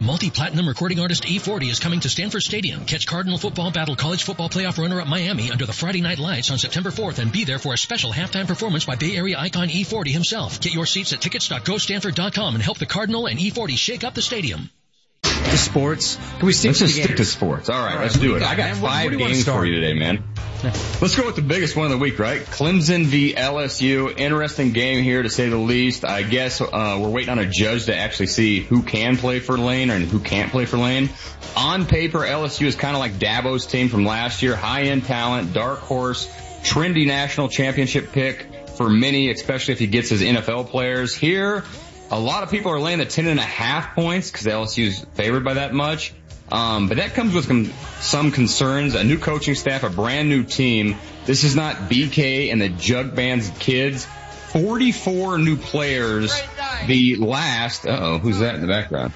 Multi-platinum recording artist E40 is coming to Stanford Stadium. Catch Cardinal football battle college football playoff runner-up Miami under the Friday Night Lights on September 4th and be there for a special halftime performance by Bay Area icon E40 himself. Get your seats at tickets.gostanford.com and help the Cardinal and E40 shake up the stadium. To sports. Can we stick Let's just stick to sports. All right, let's do it. I got 5 games for you today, man. Let's go with the biggest one of the week, right? Clemson v. LSU. Interesting game here, to say the least. I guess we're waiting on a judge to actually see who can play for Lane and who can't play for Lane. On paper, LSU is kind of like Dabo's team from last year. High-end talent, dark horse, trendy national championship pick for many, especially if he gets his NFL players. Here, a lot of people are laying the 10.5 points because LSU is favored by that much. But that comes with some concerns. A new coaching staff, a brand new team. This is not BK and the Jug Band's kids. 44 new players. The last, who's that in the background?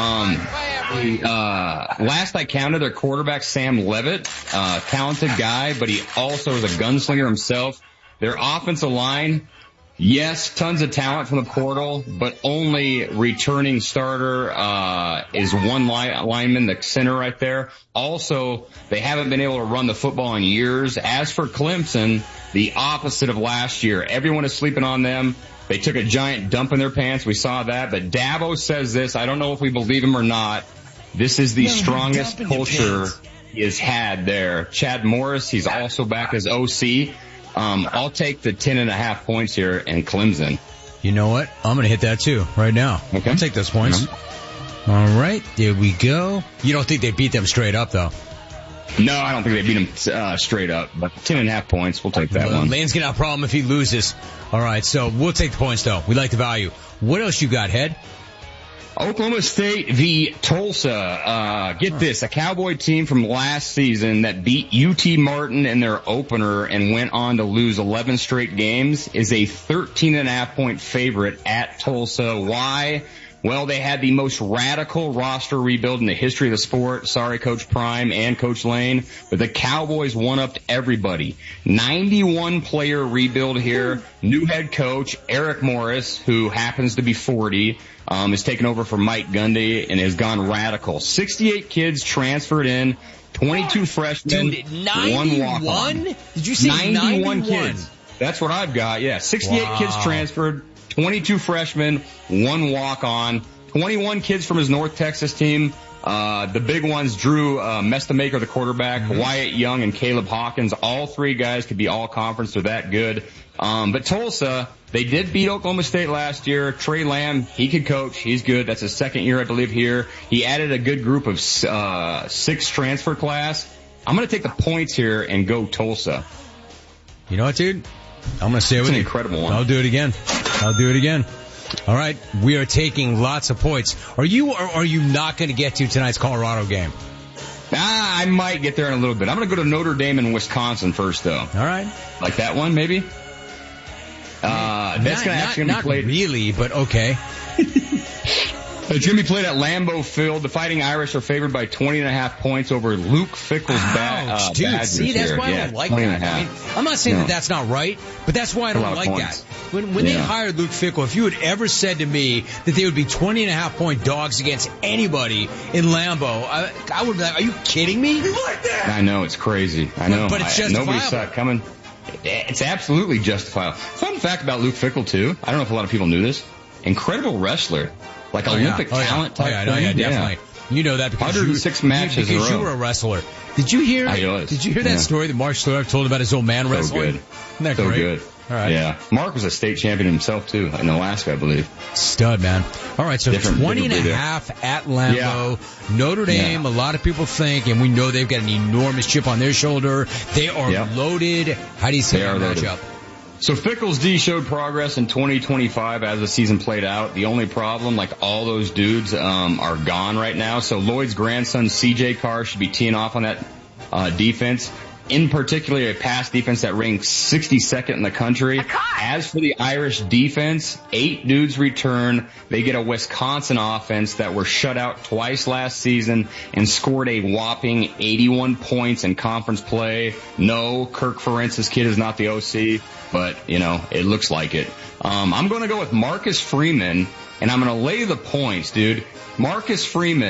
Last I counted, their quarterback, Sam Levitt, talented guy, but he also is a gunslinger himself. Their offensive line, yes, tons of talent from the portal, but only returning starter is one lineman, the center right there. Also, they haven't been able to run the football in years. As for Clemson, the opposite of last year. Everyone is sleeping on them. They took a giant dump in their pants. We saw that. But Dabo says this. I don't know if we believe him or not. This is the strongest culture he has had there. Chad Morris, he's also back as OC. I'll take the 10.5 points here in Clemson. You know what? I'm going to hit that too right now. Okay. I'll take those points. All right. There we go. You don't think they beat them straight up, though? No, I don't think they beat them straight up. But 10.5 points, we'll take that one. Lane's going to have a problem if he loses. All right. So we'll take the points, though. We like the value. What else you got, Head? Oklahoma State v. Tulsa. Get this, a Cowboy team from last season that beat UT Martin in their opener and went on to lose 11 straight games is a 13.5 point favorite at Tulsa. Why? Well, they had the most radical roster rebuild in the history of the sport. Sorry, Coach Prime and Coach Lane, but the Cowboys one-upped everybody. 91 player rebuild here. New head coach, Eric Morris, who happens to be 40, is taken over for Mike Gundy and has gone radical. 68 kids transferred in, 22 freshmen, Dude, 91? 1 walk-on. Did you say 91 kids? That's what I've got, yeah. 68 kids transferred, 22 freshmen, 1 walk-on, 21 kids from his North Texas team. The big ones, Drew Mestamaker, the quarterback, Wyatt Young, and Caleb Hawkins. All 3 guys could be all-conference. They're that good. But Tulsa, they did beat Oklahoma State last year. Trey Lamb, he could coach. He's good. That's his second year, I believe, here. He added a good group of 6 transfer class. I'm going to take the points here and go Tulsa. You know what, dude? I'm going to stay with you. It's an incredible one. I'll do it again. All right. We are taking lots of points. Are you not going to get to tonight's Colorado game? I might get there in a little bit. I'm going to go to Notre Dame and Wisconsin first, though. All right. Like that one, maybe? That's going to actually be played. Not really, but okay. It's going to be played at Lambeau Field. The Fighting Irish are favored by 20.5 points over Luke Fickell's Badgers. See, that's why I don't like that. I mean, I'm not saying that that's not right, but that's why I don't like that. When they hired Luke Fickell, if you had ever said to me that they would be 20.5 point dogs against anybody in Lambeau, I would be like, are you kidding me? You like that? I know, it's crazy. I know. But it's justifiable. Nobody saw it coming. It's absolutely justifiable. Fun fact about Luke Fickell, too. I don't know if a lot of people knew this. Incredible wrestler. Like Olympic talent type thing. Yeah, definitely. You know that because 106 matches in a row. Because you were a wrestler. Did you hear? Did you hear that story that Mark Schlereth told about his old man wrestling? Good. Isn't that great? Good. All right. Yeah. Mark was a state champion himself too in Alaska, I believe. Stud, man. All right, so 20.5 at Lambeau. Yeah. Notre Dame, a lot of people think, and we know they've got an enormous chip on their shoulder. They are loaded. How do you see that matchup? So Fickell's D showed progress in 2025 as the season played out. The only problem, like all those dudes, are gone right now. So Lloyd's grandson, CJ Carr, should be teeing off on that defense. In particular, a pass defense that ranks 62nd in the country. As for the Irish defense, 8 dudes return. They get a Wisconsin offense that were shut out twice last season and scored a whopping 81 points in conference play. No, Kirk Ferentz's kid is not the OC, but, it looks like it. I'm going to go with Marcus Freeman, and I'm going to lay the points, dude. Marcus Freeman